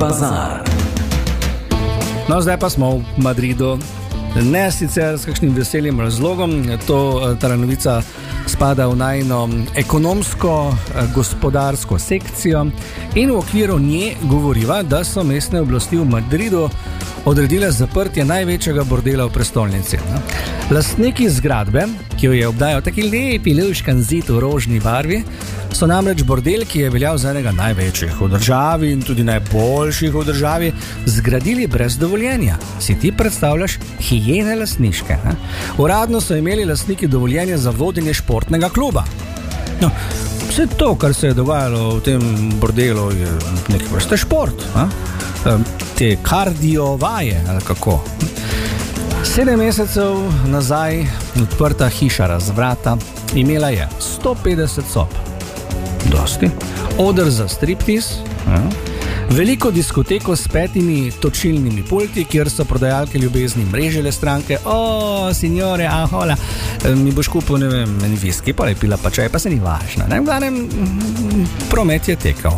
bazar. No, zdaj pa smo v Madridu. Ne sicer s kakšnim veselim razlogom, ta novica spada v najno ekonomsko-gospodarsko sekcijo in v okviru nje govoriva, da so mestne oblasti v Madridu odredile zaprtje največjega bordela v prestolnici. Lastniki zgradbe, ki jo je obdajal taki lepi luškan zid v rožni barvi, so namreč bordel, ki je veljal za enega največjih v državi in tudi najboljših v državi, zgradili brez dovoljenja. Si ti predstavljaš hijene lastniške? Uradno so imeli lastniki dovoljenje za vodenje športnega kluba. No, vse to, kar se je dogajalo v tem bordelu, je nek vrste šport. Te kardio vaje, ali kako. 7 mesecev nazaj odprta hiša razvrata, imela je 150 sob. Dosti. Oder za striptiz, veliko diskoteko s 5 točilnimi pulti, kjer so prodajalke ljubezni mrežile stranke. Signore, hola, mi boš kupil, ne vem, en viski, pa je pila pa čaj, pa se ni važno. V glavnem, promet je tekel.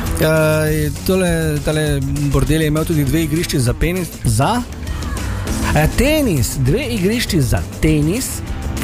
Tale bordel je imel tudi 2 igrišči za tenis, 2 igrišči za tenis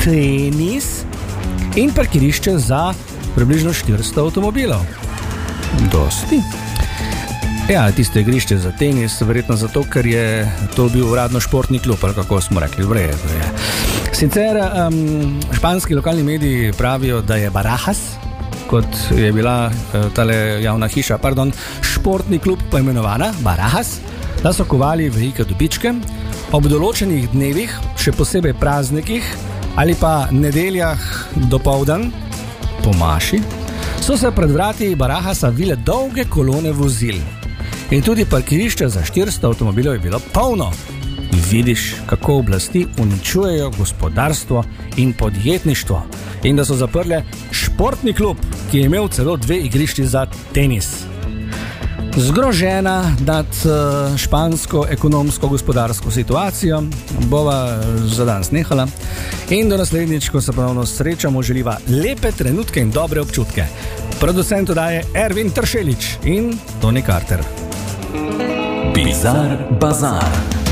in parkirišče za približno 400 avtomobilov. Dosti. Ja, tisto igrišče za tenis, verjetno zato, ker je to bil uradno športni klub, ali kako smo rekli, v redu je. Sicer španski lokalni mediji pravijo, da je Barajas, kot je bila tale javna hiša, športni klub poimenovana Barajas, da so kovali velike dobičke ob določenih dnevih, še posebej praznikih ali pa nedeljah dopoldan, po maši, so se pred vrati Barajasa vile dolge kolone vozil. In tudi parkirišče za 400 avtomobilov je bilo polno. Vidiš, kako oblasti uničujejo gospodarstvo in podjetništvo. In da so zaprle športni klub, ki je imel celo 2 igrišči za tenis. Zgrožena nad špansko ekonomsko-gospodarsko situacijo bova za danes nehala in do naslednjič, ko se ponovno srečamo, želiva lepe trenutke in dobre občutke. Producent oddaje Ervin Tršelič in Toni Carter. Bizar bazar.